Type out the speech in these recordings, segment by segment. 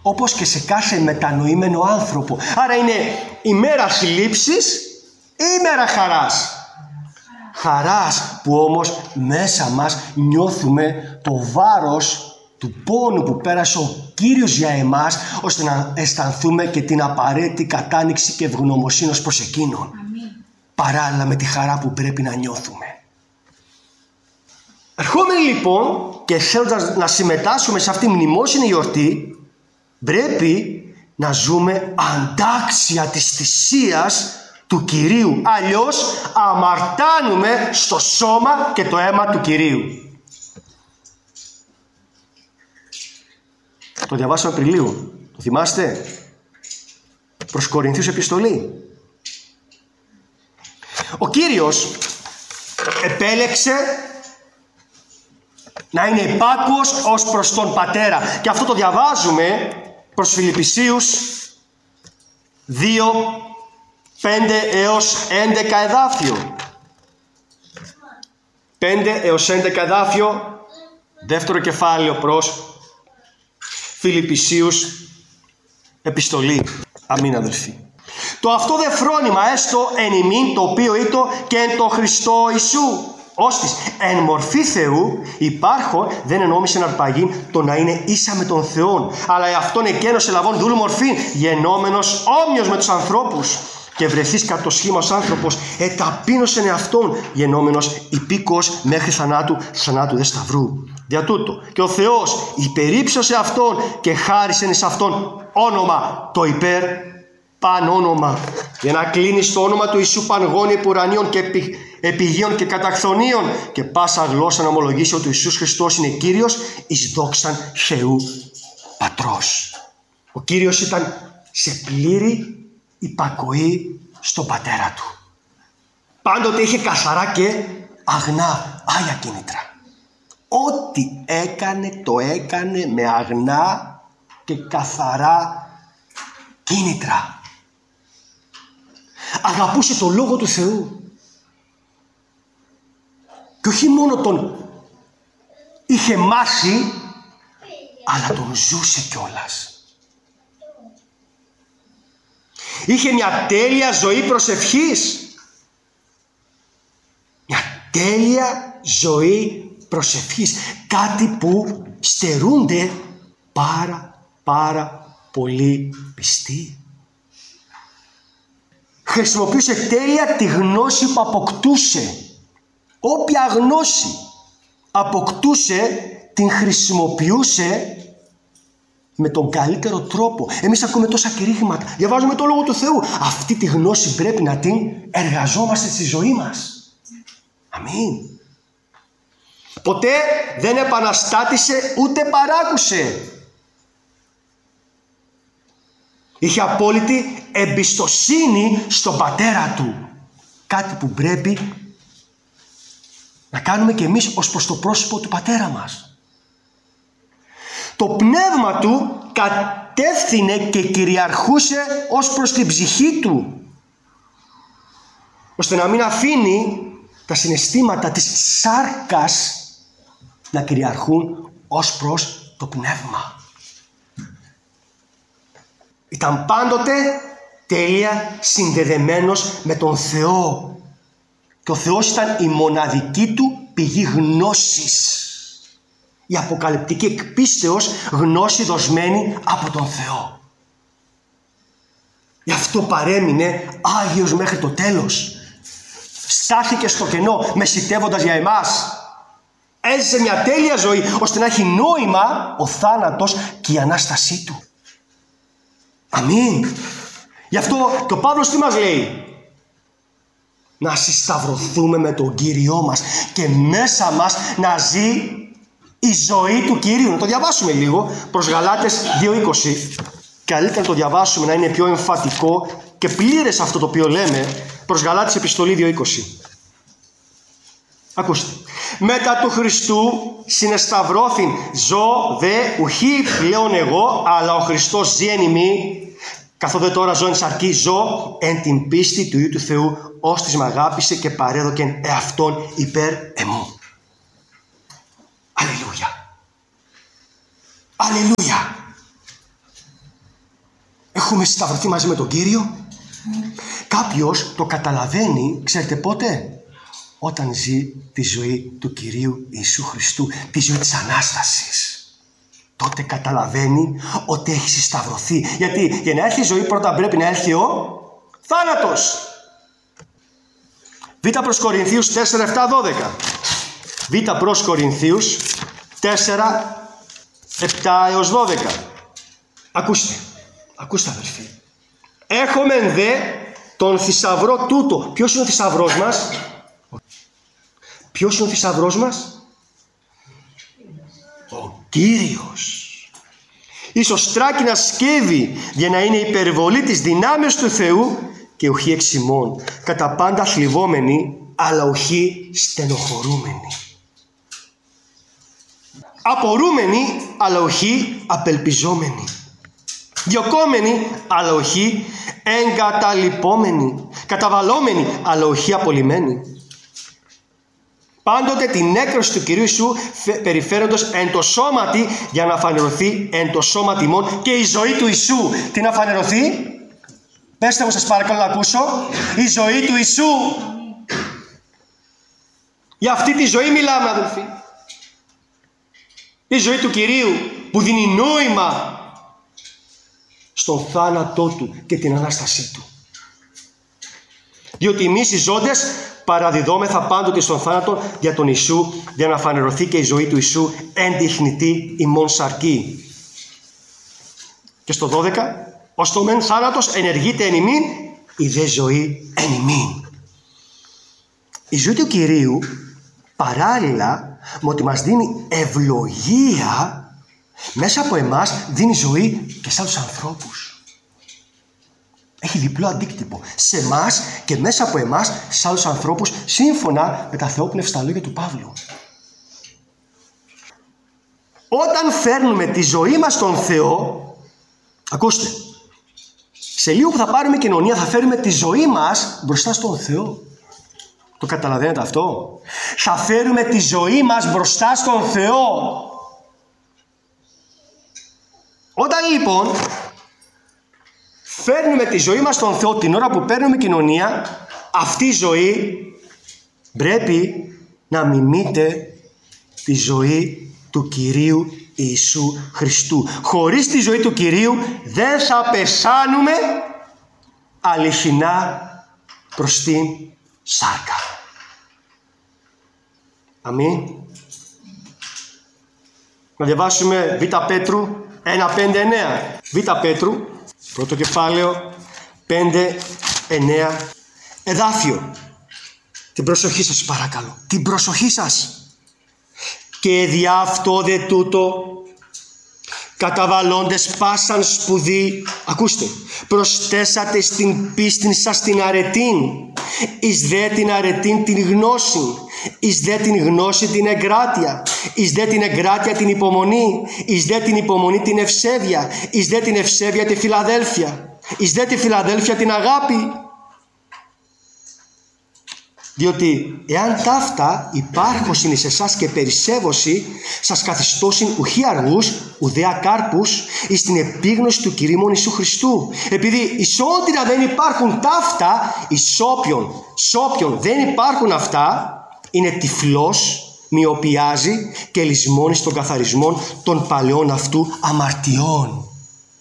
όπως και σε κάθε μετανοημένο άνθρωπο. Άρα είναι ημέρα θλίψης ή ημέρα χαράς? Χαράς που όμως μέσα μας νιώθουμε το βάρος του πόνου που πέρασε ο Κύριος για εμάς, ώστε να αισθανθούμε και την απαραίτητη κατάνοιξη και ευγνωμοσύνη ως προς Εκείνον. Παράλληλα με τη χαρά που πρέπει να νιώθουμε. Ερχόμενοι λοιπόν και θέλοντας να συμμετάσχουμε σε αυτή τη μνημόσυνη γιορτή, πρέπει να ζούμε αντάξια της θυσίας του Κυρίου. Αλλιώς αμαρτάνουμε στο σώμα και το αίμα του Κυρίου. Το διαβάσαμε πριν λίγο. Το θυμάστε? Προς Κορινθίους επιστολή. Ο Κύριος επέλεξε να είναι υπάκουος ως προς τον Πατέρα. Και αυτό το διαβάζουμε προς Φιλιππισίους 2, 5 έως 11 εδάφιο. 5 έως 11 εδάφιο, δεύτερο κεφάλαιο προς Φιλιππισίους επιστολή. Αμήν αδελφοί. Το αυτό δε φρόνημα έστω εν ημίν, το οποίο ήτο και εν το Χριστό Ιησού. Ώστις εν μορφή Θεού υπάρχον δεν ενόμισεν αρπαγήν το να είναι ίσα με τον Θεόν, αλλά εαυτόν εκένωσε λαβών δούλου μορφήν, γενόμενος όμοιος με τους ανθρώπους. Και βρεθείς κατ' το σχήμα ως άνθρωπος, εταπείνωσεν εαυτόν, γενόμενος υπήκος μέχρι θανάτου δε σταυρού. Δια τούτο και ο Θεός υπερήψωσε αυτόν και χάρισεν εις αυτόν όνομα το υπέρ παν όνομα, για να κλείνει στο όνομα του Ιησού παν ουρανίων και επιγείων και καταχθονίων, και πάσα γλώσσα να ομολογήσει ότι ο Ιησούς Χριστός είναι Κύριος, εις δόξαν Θεού Πατρός. Ο Κύριος ήταν σε πλήρη υπακοή στον Πατέρα του. Πάντοτε είχε καθαρά και αγνά άγια κίνητρα. Ό,τι έκανε το έκανε με αγνά και καθαρά κίνητρα. Αγαπούσε το Λόγο του Θεού. Και όχι μόνο τον είχε μάθει, αλλά τον ζούσε κιόλας. Είχε μια τέλεια ζωή προσευχής. Μια τέλεια ζωή προσευχής. Κάτι που στερούνται πάρα πολύ πιστοί. Χρησιμοποιούσε τέλεια τη γνώση που αποκτούσε. Όποια γνώση αποκτούσε, την χρησιμοποιούσε με τον καλύτερο τρόπο. Εμείς ακούμε τόσα κηρύγματα, διαβάζουμε το Λόγο του Θεού. Αυτή τη γνώση πρέπει να την εργαζόμαστε στη ζωή μας. Αμήν. Ποτέ δεν επαναστάτησε ούτε παράκουσε. Είχε απόλυτη εμπιστοσύνη στον Πατέρα του. Κάτι που πρέπει να κάνουμε και εμείς ως προς το πρόσωπο του Πατέρα μας. Το πνεύμα του κατεύθυνε και κυριαρχούσε ως προς την ψυχή του, ώστε να μην αφήνει τα συναισθήματα της σάρκας να κυριαρχούν ως προς το πνεύμα. Ήταν πάντοτε τέλεια συνδεδεμένος με τον Θεό. Και ο Θεός ήταν η μοναδική του πηγή γνώσης. Η αποκαλυπτική εκπίστεως γνώση δοσμένη από τον Θεό. Γι' αυτό παρέμεινε Άγιος μέχρι το τέλος. Στάθηκε στο κενό μεσητεύοντας για εμάς. Έζησε μια τέλεια ζωή ώστε να έχει νόημα ο θάνατος και η Ανάστασή του. Αμήν. Γι' αυτό και ο Παύλος τι μας λέει? Να συσταυρωθούμε με τον Κύριό μας και μέσα μας να ζει η ζωή του Κυρίου. Να το διαβάσουμε λίγο προς Γαλάτες 2:20. Καλύτερα να το διαβάσουμε να είναι πιο εμφατικό και πλήρες αυτό το οποίο λέμε. Προς Γαλάτες επιστολή 2:20. Ακούστε. Μετά του Χριστού συνεσταυρώθην ζω δε ουχή πλέον εγώ, αλλά ο Χριστός ζει εν ημί. Καθότι τώρα ζω εν σαρκή, ζω εν την πίστη του Υιού του Θεού, ως της μ' αγάπησε και παρέδοκεν εαυτόν υπέρ εμού. Αλληλούια. Αλληλούια. έχουμε σταυρωθεί μαζί με τον Κύριο. Κάποιος το καταλαβαίνει, ξέρετε πότε? Όταν ζει τη ζωή του Κυρίου Ιησού Χριστού, τη ζωή της Ανάστασης. Τότε καταλαβαίνει ότι έχει συσταυρωθεί. Γιατί για να έρθει η ζωή πρώτα πρέπει να έρθει ο θάνατος. Β' προς Κορινθίους 4, 7, 12. Β' προς Κορινθίους 4, 7 έως 12. Ακούστε αδελφοί. Έχομεν δε τον θησαυρό τούτο. Ποιος είναι ο θησαυρός μας? Ποιος είναι ο θησαυρός μας? Ο Κύριος. Ίσως τράκυνα σκεύη για να είναι υπερβολή της δυνάμεως του Θεού και ουχή εξημών, κατά πάντα θλιβόμενοι, αλλά ουχή στενοχωρούμενοι. Απορούμενοι, αλλά ουχή απελπιζόμενοι. Διωκόμενοι, αλλά ουχή εγκαταλειπόμενοι. Καταβαλόμενοι, αλλά ουχή απολυμένοι. Πάντοτε την έκρωση του Κυρίου Ιησού περιφέροντος εν το σώματι, για να φανερωθεί εν το σώματι ημών και η ζωή του Ιησού. Τι να φανερωθεί? Πέστε μου σας παρακαλώ να ακούσω. Η ζωή του Ιησού. Για αυτή τη ζωή μιλάμε αδελφοί. Η ζωή του Κυρίου που δίνει νόημα στον θάνατό του και την Ανάστασή του. Διότι εμείς οι ζώντες παραδιδόμεθα πάντοτε στον θάνατο για τον Ιησού, για να φανερωθεί και η ζωή του Ιησού εν τιχνητή ημών σαρκή. Και στο 12, ως το μεν θάνατος ενεργείται εν ημίν, η δε ζωή εν ημίν. Η ζωή του Κυρίου παράλληλα με ότι μας δίνει ευλογία, μέσα από εμάς δίνει ζωή και σε άλλους ανθρώπους. Έχει διπλό αντίκτυπο σε εμάς και μέσα από εμάς σε άλλους ανθρώπους, σύμφωνα με τα θεόπνευστα λόγια του Παύλου. Όταν φέρνουμε τη ζωή μας στον Θεό, ακούστε, σε λίγο που θα πάρουμε κοινωνία θα φέρουμε τη ζωή μας μπροστά στον Θεό. Το καταλαβαίνετε αυτό? Θα φέρουμε τη ζωή μας μπροστά στον Θεό. Όταν λοιπόν φέρνουμε τη ζωή μας στον Θεό την ώρα που παίρνουμε κοινωνία, αυτή η ζωή πρέπει να μιμείται τη ζωή του Κυρίου Ιησού Χριστού. Χωρίς τη ζωή του Κυρίου δεν θα πεθάνουμε αληθινά προς την σάρκα. Αμήν. Να διαβάσουμε Β' Πέτρου 1:5-9. Β' Πέτρου, πρώτο κεφάλαιο, 5-9, εδάφιο. Την προσοχή σας παρακαλώ. Την προσοχή σας. Και διά αυτό δε τούτο, καταβαλλόντες πάσαν σπουδή, ακούστε, προσθέσατε στην πίστην σας την αρετήν, εις δε την αρετήν την γνώση, εις δε την γνώση την εγκράτεια, εις δε την εγκράτεια την υπομονή, εις δε την υπομονή την ευσέβεια, εις δε την ευσέβεια τη φιλαδέλφεια, εις δε τη φιλαδέλφεια την αγάπη. Διότι εάν ταύτα υπάρχωσιν εις εσάς και περισσεύωση, σας καθιστώσιν ουχή αργούς, ουδέα κάρπους, εις την επίγνωση του Κυρίου Ιησού Χριστού. Επειδή εις όντινα δεν υπάρχουν ταύτα, εις όποιον δεν υπάρχουν αυτά, είναι τυφλός, μοιοπιάζει και λησμόνει στον καθαρισμό των παλαιών αυτού αμαρτιών.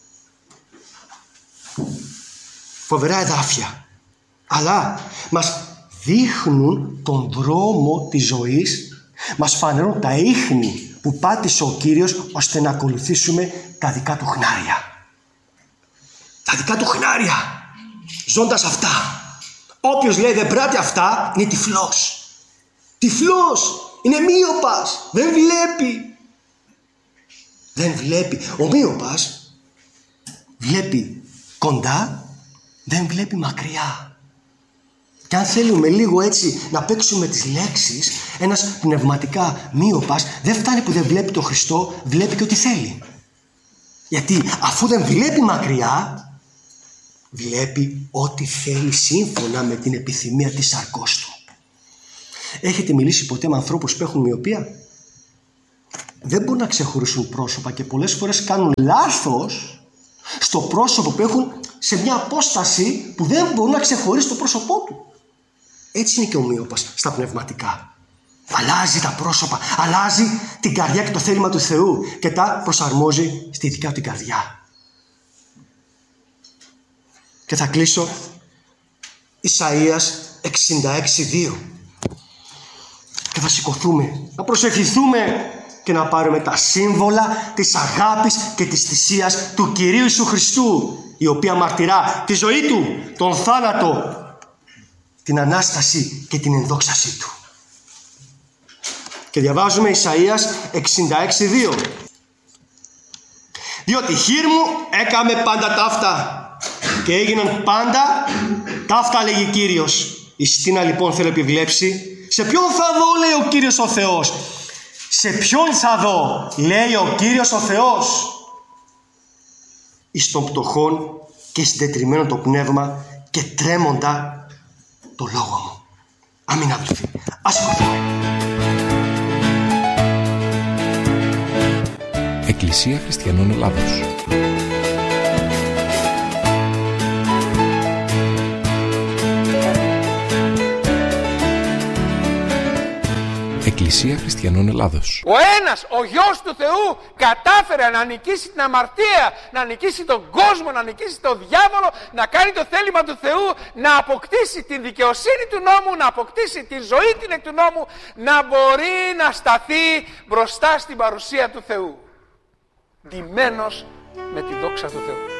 Φοβερά εδάφια. Αλλά μας δείχνουν τον δρόμο της ζωής, μας φανερώνουν τα ίχνη που πάτησε ο Κύριος ώστε να ακολουθήσουμε τα δικά του χνάρια. Τα δικά του χνάρια, ζώντας αυτά. Όποιος λέει δεν πράττει αυτά είναι τυφλός. Τυφλός, είναι μύοπας, δεν βλέπει. Δεν βλέπει. Ο μύοπας βλέπει κοντά, δεν βλέπει μακριά. Και αν θέλουμε λίγο έτσι να παίξουμε τις λέξεις, ένας πνευματικά μύοπας δεν φτάνει που δεν βλέπει τον Χριστό, βλέπει και ό,τι θέλει. Γιατί αφού δεν βλέπει μακριά, βλέπει ό,τι θέλει σύμφωνα με την επιθυμία της σαρκός του. Έχετε μιλήσει ποτέ με ανθρώπους που έχουν μυοπία? Δεν μπορούν να ξεχωρίσουν πρόσωπα και πολλές φορές κάνουν λάθος Στο πρόσωπο που έχουν σε μια απόσταση που δεν μπορούν να ξεχωρίσουν το πρόσωπό του. Έτσι είναι και ο μύοπας στα πνευματικά. Αλλάζει τα πρόσωπα, αλλάζει την καρδιά και το θέλημα του Θεού και τα προσαρμόζει στη δικιά του την καρδιά. Και θα κλείσω Ισαΐας 66:2. Και θα σηκωθούμε, να προσευχηθούμε και να πάρουμε τα σύμβολα της αγάπης και της θυσίας του Κυρίου Ιησού Χριστού, η οποία μαρτυρά τη ζωή του, τον θάνατο, την Ανάσταση και την ενδόξασή του. Και διαβάζουμε Ισαΐας 66:2. Διότι χείρ μου έκαμε πάντα ταύτα και έγιναν πάντα ταύτα, λέγει Κύριος. Η στήνα λοιπόν θέλω επιβλέψει. Σε ποιον θα δω, λέει ο Κύριος ο Θεός. Σε ποιον θα δω, λέει ο Κύριος ο Θεός. Εις των πτωχών και συντετριμμένο το πνεύμα και τρέμοντα το λόγο μου. Αμήν, αδελφοί. Ας σηκωθούμε. Εκκλησία Χριστιανών Ελλάδος. Εκκλησία Χριστιανών Ελλάδος. Ο ένας, ο Γιος του Θεού, κατάφερε να νικήσει την αμαρτία, να νικήσει τον κόσμο, να νικήσει τον διάβολο, να κάνει το θέλημα του Θεού, να αποκτήσει την δικαιοσύνη του νόμου, να αποκτήσει τη ζωή την εκ του νόμου, να μπορεί να σταθεί μπροστά στην παρουσία του Θεού, ντυμένος με τη δόξα του Θεού.